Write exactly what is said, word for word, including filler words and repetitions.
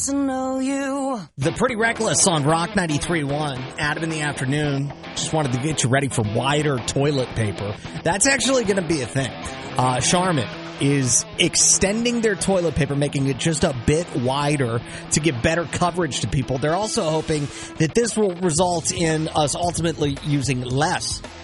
to know you. The Pretty Reckless on Rock ninety-three point one. Adam in the afternoon. Just wanted to get you ready for wider toilet paper. That's actually going to be a thing. Uh, Charmin is extending their toilet paper, making it just a bit wider to give better coverage to people. They're also hoping that this will result in us ultimately using less